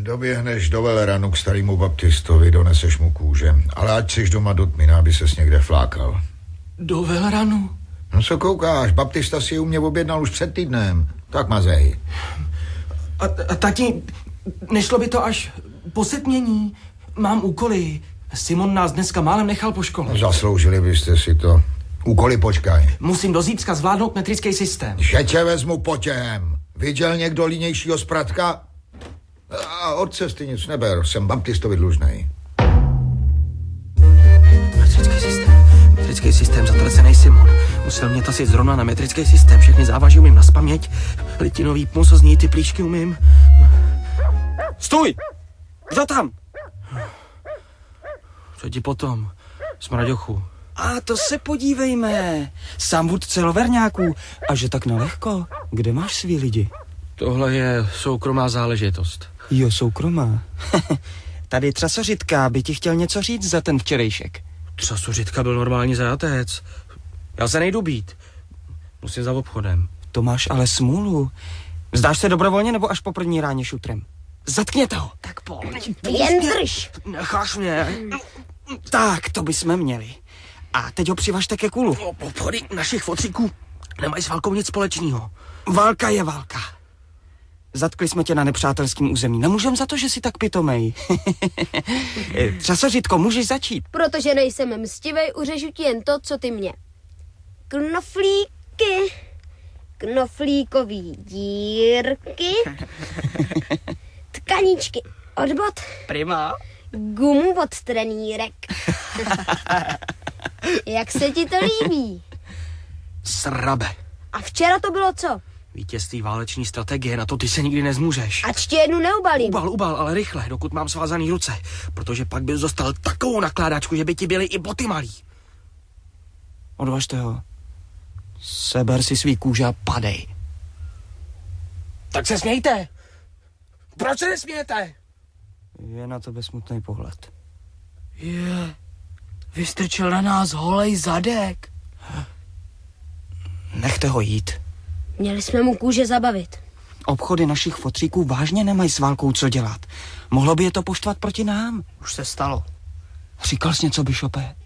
Doběhneš do Veleranu k starému baptistovi, doneseš mu kůže. Ale ať jsi doma do tmina, aby ses někde flákal. Do Veleranu? No co koukáš, baptista si u mě objednal už před týdnem. Tak mazej. A tati, nešlo by to až po setmění? Mám úkoly. Simon nás dneska málem nechal po škole. No, zasloužili byste si to. Úkoly počkaj. Musím do zítřka zvládnout metrický systém. Že tě vezmu potěhem. Viděl někdo línějšího zpratka? A od cesty nic neber, jsem baptistovi dlužnej. Metrický systém, zatracený Simon. Musel mě tasit zrovna na metrický systém. Všechny závaží umím naspaměť. Litinový půsozní ty plíšky umím. Stůj! Kdo tam? Co ti potom? Smraďochu. A to se podívejme. Sám vůdce loverňáků. A že tak nelehko. Kde máš svý lidi? Tohle je soukromá záležitost. Jo, soukromá. Tady Trasořitka by ti chtěl něco říct za ten včerejšek. Trasořitka byl normální zajatec. Já se nejdu být. Musím za obchodem. To máš ale smůlu. Zdáš se dobrovolně nebo až po první ráně šutrem? Zatkněte ho. Tak pojď. Jen drž. Necháš mě. Tak, to bychom měli. A teď ho přivažte ke kulu. Obchody našich fotříků nemají s válkou nic společného. Válka je válka. Zatkli jsme tě na nepřátelském území. Nemůžem za to, že jsi tak pitomej. Trasořitko, můžeš začít. Protože nejsem mstivej, uřežu ti jen to, co ty mě. Knoflíky, knoflíkový dírky, tkaničky od bot, Prima. gumu od trenýrek. Jak se ti to líbí? Srabe. A včera to bylo co? Vítězství váleční strategie, na to ty se nikdy nezmůžeš. Ač tě jednu neubalím. Ubal, ale rychle, dokud mám svázaný ruce. Protože pak bys dostal takovou nakládačku, že by ti byly i boty malý. Odvažte ho. Seber si svý kůže a padej. Tak se smějte. Proč se nesmějete? Je na tebe smutný pohled. Vystrčil na nás holej zadek. Nechte ho jít. Měli jsme mu kůže zabavit. Obchody našich fotříků vážně nemají s válkou co dělat. Mohlo by je to poštvat proti nám. Už se stalo. Říkal jsi něco, Bishope?